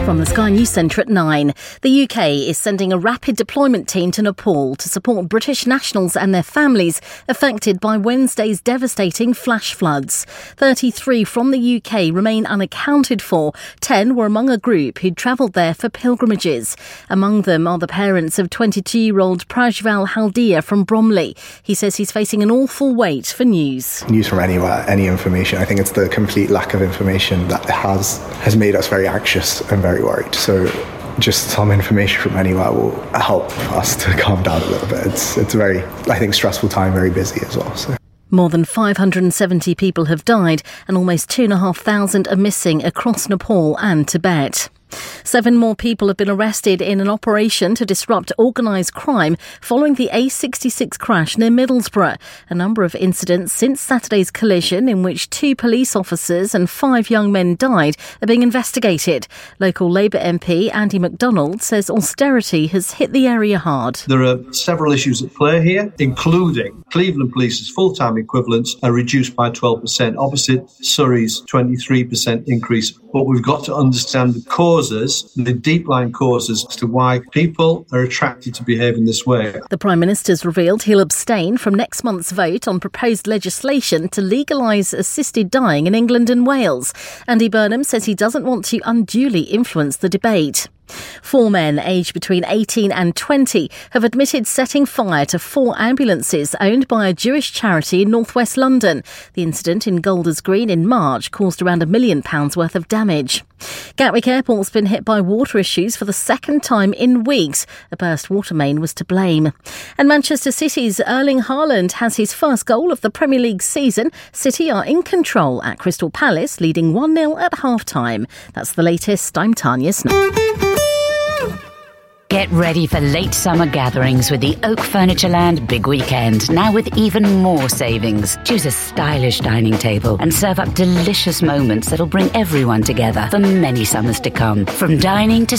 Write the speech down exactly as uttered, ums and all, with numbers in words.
From the Sky News Centre at nine, the U K is sending a rapid deployment team to Nepal to support British nationals and their families affected by Wednesday's devastating flash floods. thirty-three from the U K remain unaccounted for. ten were among a group who'd travelled there for pilgrimages. Among them are the parents of twenty-two-year-old Prajval Haldia from Bromley. He says he's facing an awful wait for news. News from anywhere, any information. I think it's the complete lack of information that has has made us very anxious and very worried. So just some information from anywhere will help us to calm down a little bit. It's it's a very, I think, stressful time, very busy as well. So. More than five hundred seventy people have died and almost two thousand five hundred are missing across Nepal and Tibet. Seven more people have been arrested in an operation to disrupt organised crime following the A sixty-six crash near Middlesbrough. A number of incidents since Saturday's collision in which two police officers and five young men died are being investigated. Local Labour M P Andy MacDonald says austerity has hit the area hard. There are several issues at play here, including Cleveland Police's full-time equivalents are reduced by twelve percent, opposite Surrey's twenty-three percent increase. But we've got to understand the causes, the deep-lying causes as to why people are attracted to behave in this way. The Prime Minister's revealed he'll abstain from next month's vote on proposed legislation to legalise assisted dying in England and Wales. Andy Burnham says he doesn't want to unduly influence the debate. Four men aged between eighteen and twenty have admitted setting fire to four ambulances owned by a Jewish charity in northwest London. The incident in Golders Green in March caused around a million pounds worth of damage. Gatwick Airport's been hit by water issues for the second time in weeks. A burst water main was to blame. And Manchester City's Erling Haaland has his first goal of the Premier League season. City are in control at Crystal Palace, leading one nil at half-time. That's the latest. I'm Tanya Snow. Get ready for late summer gatherings with the Oak Furnitureland Big Weekend, now with even more savings. Choose a stylish dining table and serve up delicious moments that'll bring everyone together for many summers to come. From dining to